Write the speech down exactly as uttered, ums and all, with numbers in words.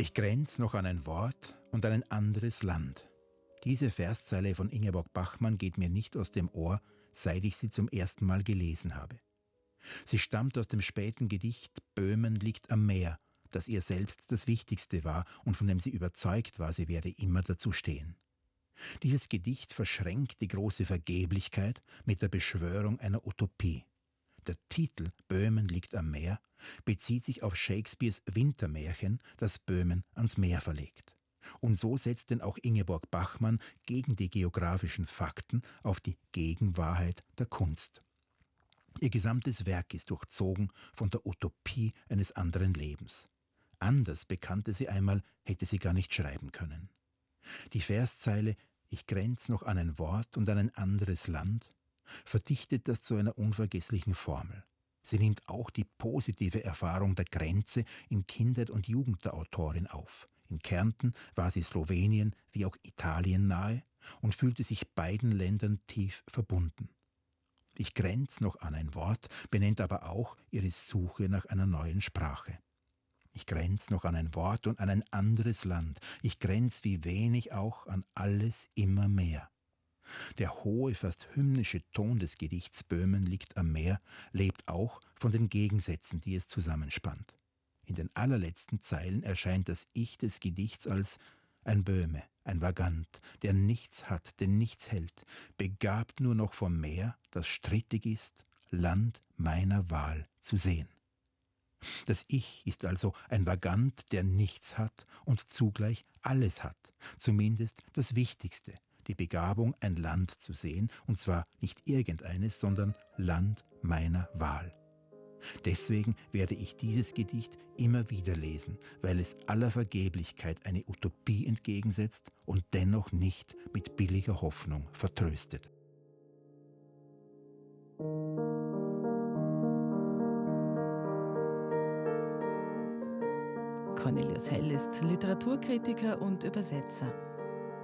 Ich grenz noch an ein Wort und an ein anderes Land. Diese Verszeile von Ingeborg Bachmann geht mir nicht aus dem Ohr, seit ich sie zum ersten Mal gelesen habe. Sie stammt aus dem späten Gedicht »Böhmen liegt am Meer«, das ihr selbst das Wichtigste war und von dem sie überzeugt war, sie werde immer dazu stehen. Dieses Gedicht verschränkt die große Vergeblichkeit mit der Beschwörung einer Utopie. Der Titel »Böhmen liegt am Meer« bezieht sich auf Shakespeares Wintermärchen, das Böhmen ans Meer verlegt. Und so setzt denn auch Ingeborg Bachmann gegen die geografischen Fakten auf die Gegenwahrheit der Kunst. Ihr gesamtes Werk ist durchzogen von der Utopie eines anderen Lebens. Anders, bekannte sie einmal, hätte sie gar nicht schreiben können. Die Verszeile »Ich grenz noch an ein Wort und an ein anderes Land« verdichtet das zu einer unvergesslichen Formel. Sie nimmt auch die positive Erfahrung der Grenze in Kindheit und Jugend der Autorin auf. In Kärnten war sie Slowenien wie auch Italien nahe und fühlte sich beiden Ländern tief verbunden. Ich grenz noch an ein Wort, benennt aber auch ihre Suche nach einer neuen Sprache. Ich grenz noch an ein Wort und an ein anderes Land. Ich grenz wie wenig auch an alles immer mehr. Der hohe, fast hymnische Ton des Gedichts »Böhmen liegt am Meer« lebt auch von den Gegensätzen, die es zusammenspannt. In den allerletzten Zeilen erscheint das Ich des Gedichts als ein Böhme, ein Vagant, der nichts hat, der nichts hält, begabt nur noch vom Meer, das strittig ist, Land meiner Wahl zu sehen. Das Ich ist also ein Vagant, der nichts hat und zugleich alles hat, zumindest das Wichtigste, die Begabung, ein Land zu sehen, und zwar nicht irgendeines, sondern Land meiner Wahl. Deswegen werde ich dieses Gedicht immer wieder lesen, weil es aller Vergeblichkeit eine Utopie entgegensetzt und dennoch nicht mit billiger Hoffnung vertröstet. Cornelius Hell ist Literaturkritiker und Übersetzer.